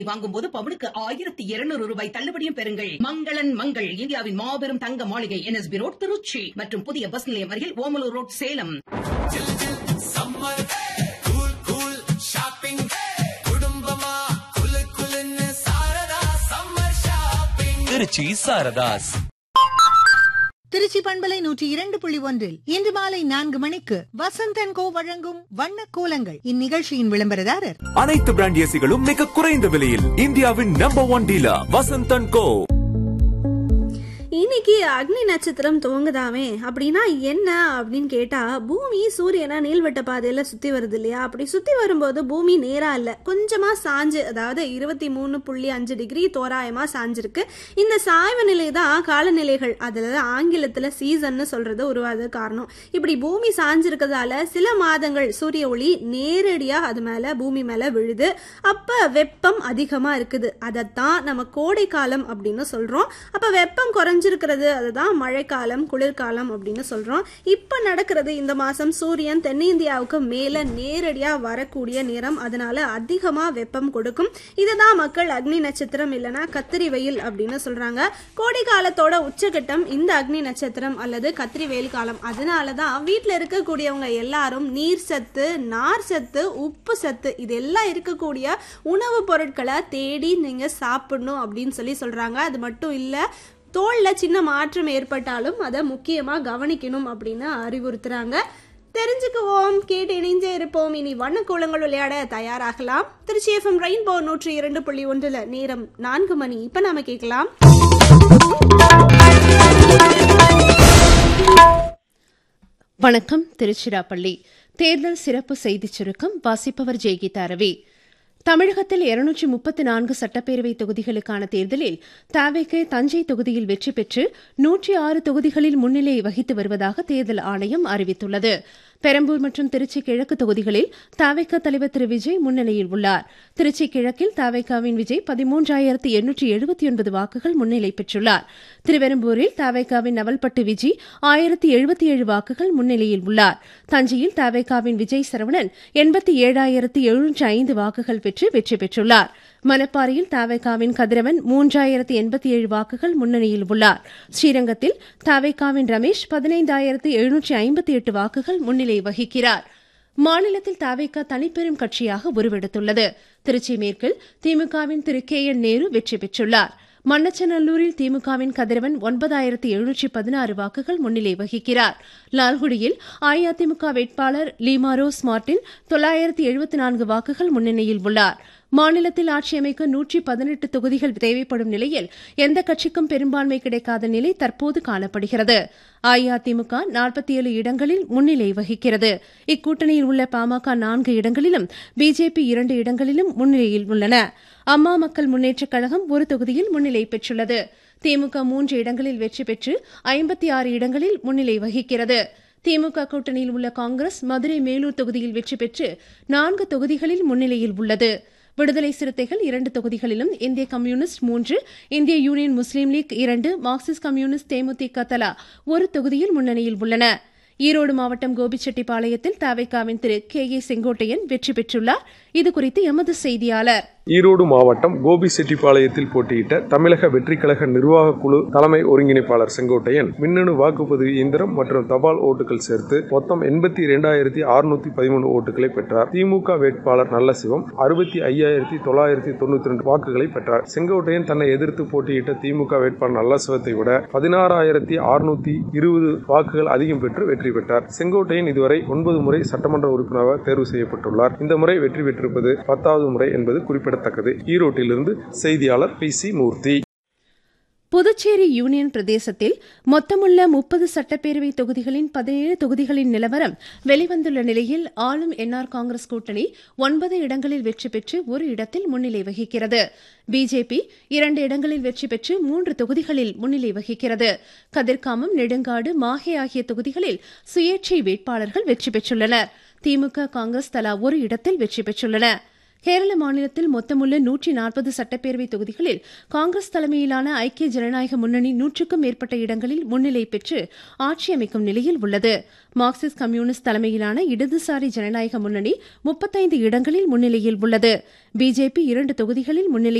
வாங்கும்போது பவுனுக்கு 1200 ரூபாய் தள்ளுபடியும் பெறுங்கள். மங்களன் மங்கள், இந்தியாவின் மாபெரும் தங்க மாளிகை, NSB ரோட், திருச்சி மற்றும் புதிய பஸ் நிலையம் அருகில் ஓமலூர் ரோட், சேலம். திருச்சி சாரதாஸ். திருச்சி பண்பலை 102.1 இன்று மாலை 4 மணிக்கு வசந்த் & கோ வழங்கும் வண்ண கோலங்கள். இந்நிகழ்ச்சியின் விளம்பரதாரர் அனைத்து பிராண்ட் ஏசிகளும் மிக குறைந்த விலையில் இந்தியாவின் நம்பர் 1 டீலர் வசந்த் & கோ. இன்னைக்கு அக்னி நட்சத்திரம் துவங்குதாமே அப்படின்னா என்ன அப்படின்னு கேட்டா, பூமி சூரியனை நீள்வட்ட பாதையில சுத்தி வருது இல்லையா? அப்படி சுத்தி வரும்போது பூமி நேரா இல்ல, கொஞ்சமா சாஞ்சு, அதாவது 23.5 டிகிரி தோராயமா சாஞ்சிருக்கு. இந்த சாய்வு நிலை தான் காலநிலைகள், அதாவது ஆங்கிலத்துல சீசன்னு சொல்றது உருவாது காரணம். இப்படி பூமி சாஞ்சிருக்கிறதால சில மாதங்கள் சூரிய ஒளி நேரடியா அது மேல பூமி மேல விழுது. அப்ப வெப்பம் அதிகமா இருக்குது. அதைத்தான் நம்ம கோடை காலம் அப்படின்னு சொல்றோம். அப்ப வெப்பம் குறைஞ்சிருக்கிறது, அதுதான் மழைக்காலம், குளிர்காலம் அப்படின்னு சொல்றோம். இப்ப நடக்கிறது இந்த மாசம் சூரியன் தென்னிந்தியாவுக்கு மேல நேரடியா வரக்கூடிய நேரம், அதனால அதிகமா வெப்பம் கொடுக்கும். இதுதான் மக்கள் அக்னி நட்சத்திரம் இல்லைன்னா கத்திரி வெயில் அப்படின்னு சொல்றாங்க. கோடை காலத்தோட உச்சகட்டம் இந்த அக்னி நட்சத்திரம் அல்லது கத்திரி வெயில் காலம். அதனாலதான் வீட்டுல இருக்கக்கூடியவங்க எல்லாரும் நீர் சத்து, நார் சத்து, உப்பு சத்து இதெல்லாம் இருக்கக்கூடிய உணவுப் பொருட்களை தேடி நீங்க சாப்பிடணும் அப்படின்னு சொல்றாங்க. அது மட்டும் இல்ல, தோல்ல சின்ன மாற்றம் ஏற்பட்டாலும் அதை முக்கியமா கவனிக்கணும் அப்படின்னு அறிவுறுத்துறாங்க. தெரிஞ்சுக்குவோம், கேட்டு இணைஞ்சே இருப்போம். இனி வண்ணக்கோலங்கள் விளையாட தயாராகலாம். திருச்சி FM ரெயின்போ 102.1 நேரம் 4 மணி. இப்ப நாம கேட்கலாம் வணக்கம். திருச்சிராப்பள்ளி தேர்தல் சிறப்பு செய்திச் சுருக்கம் வாசிப்பவர் ஜெய்கீதா ரவி. தமிழகத்தில் 234 சட்டப்பேரவை தொகுதிகளுக்கான தேர்தலில் தவேக தஞ்சை தொகுதியில் வெற்றி பெற்று 106 தொகுதிகளில் முன்னிலை வகித்து வருவதாக தேர்தல் ஆணையம் அறிவித்துள்ளது. பெரம்பூர் மற்றும் திருச்சி கிழக்கு தொகுதிகளில் தவேக தலைவர் திரு விஜய் முன்னிலையில் உள்ளார். திருச்சி கிழக்கில் தவேகாவின் விஜய் 13,879 வாக்குகள் முன்னிலை பெற்றுள்ளார். திருவெரும்பூரில் தவேகாவின் நவல்பட்டு விஜய் 1077 வாக்குகள் முன்னிலையில் உள்ளார். தஞ்சையில் தவேகாவின் விஜய் சரவணன் 87,705 வாக்குகள் பெற்று வெற்றி பெற்றுள்ளார். மணப்பாறையில் தவேகாவின் கதிரவன் 3087 வாக்குகள் முன்னணியில் உள்ளார். ஸ்ரீரங்கத்தில் தவேகாவின் ரமேஷ் 15,758 வாக்குகள் முன்னிலை வகிக்கிறார். மாநிலத்தில் தவேக தனிப்பெரும் கட்சியாக உருவெடுத்துள்ளது. திருச்சி மேற்கில் திமுகவின் திரு KN நேரு வெற்றி பெற்றுள்ளார். மண்ணச்சநல்லூரில் திமுகவின் கதிரவன் 9716 வாக்குகள் முன்னிலை வகிக்கிறார். லால்குடியில் அஇஅதிமுக வேட்பாளர் லீமாரோஸ் மார்டின் 974 வாக்குகள் முன்னணியில் உள்ளார். மாநிலத்தில் ஆட்சி அமைக்க 118 தொகுதிகள் தேவைப்படும் நிலையில் எந்த கட்சிக்கும் பெரும்பான்மை கிடைக்காத நிலை தற்போது காணப்படுகிறது. அஇஅதிமுக 47 இடங்களில் முன்னிலை வகிக்கிறது. இக்கூட்டணியில் உள்ள பாமக 4 இடங்களிலும், பிஜேபி 2 இடங்களிலும் முன்னிலையில் உள்ளன. அம்மா மக்கள் முன்னேற்றக் கழகம் 1 தொகுதியில் முன்னிலை பெற்றுள்ளது. திமுக 3 இடங்களில் வெற்றி பெற்று 56 இடங்களில் முன்னிலை வகிக்கிறது. திமுக கூட்டணியில் உள்ள காங்கிரஸ் மதுரை மேலூர் தொகுதியில் வெற்றி பெற்று 4 தொகுதிகளில் முன்னிலையில் உள்ளது. விடுதலை சிறுத்தைகள் 2 தொகுதிகளிலும், இந்திய கம்யூனிஸ்ட் 3, இந்திய யூனியன் முஸ்லீம் லீக் 2, மார்க்சிஸ்ட் கம்யூனிஸ்ட் தேமுதிக தலா 1 தொகுதியில் முன்னணியில் உள்ளன. ஈரோடு மாவட்டம் கோபிச்செட்டிப்பாளையத்தில் தவேகாவின் திரு KA செங்கோட்டையன் வெற்றி பெற்றுள்ளார். இதுகுறித்து எமது செய்தியாளர். ஈரோடு மாவட்டம் கோபிச்செட்டிப்பாளையத்தில் போட்டியிட்ட தமிழக வெற்றிக் கழக நிர்வாக குழு தலைமை ஒருங்கிணைப்பாளர் செங்கோட்டையன் மின்னணு வாக்குப்பதிவு இயந்திரம் மற்றும் தபால் ஓட்டுகள் சேர்த்து மொத்தம் 82,613 ஓட்டுகளை பெற்றார். திமுக வேட்பாளர் நல்லசிவம் 65,992 வாக்குகளை பெற்றார். செங்கோட்டையன் தன்னை எதிர்த்து போட்டியிட்ட திமுக வேட்பாளர் நல்லசிவத்தை விட 16,620 வாக்குகள் அதிகம் பெற்று வெற்றி பெற்றார். செங்கோட்டையன் இதுவரை 9 முறை சட்டமன்ற உறுப்பினராக தேர்வு செய்யப்பட்டுள்ளார். இந்த முறை வெற்றி பெற்றிருப்பது 10வது முறை என்பது குறிப்பிடத்தக்கது. ஈரோட்டிலிருந்து செய்தியாளர் PC மூர்த்தி. புதுச்சேரி யூனியன் பிரதேசத்தில் மொத்தமுள்ள 30 சட்டப்பேரவை தொகுதிகளின் 17 தொகுதிகளின் நிலவரம் வெளிவந்துள்ள நிலையில் ஆளும் NR காங்கிரஸ் கூட்டணி 9 இடங்களில் வெற்றி பெற்று 1 இடத்தில் முன்னிலை வகிக்கிறது. பிஜேபி 2 இடங்களில் வெற்றி பெற்று 3 தொகுதிகளில் முன்னிலை வகிக்கிறது. கதிர்காமம், நெடுங்காடு, மாஹே ஆகிய தொகுதிகளில் சுயேட்சை வேட்பாளர்கள் வெற்றி பெற்றுள்ளனர். திமுக, காங்கிரஸ் தலா 1 இடத்தில் வெற்றி பெற்றுள்ளன. கேரள மாநிலத்தில் மொத்தமுள்ள 140 சட்டப்பேரவை தொகுதிகளில் காங்கிரஸ் தலைமையிலான ஐக்கிய ஜனநாயக முன்னணி 100க்கும் மேற்பட்ட இடங்களில் முன்னிலை பெற்று ஆட்சி அமைக்கும் நிலையில் உள்ளது. மார்க்சிஸ்ட் கம்யூனிஸ்ட் தலைமையிலான இடதுசாரி ஜனநாயக முன்னணி 35 இடங்களில் முன்னிலையில் உள்ளது. பிஜேபி 2 தொகுதிகளில் முன்னிலை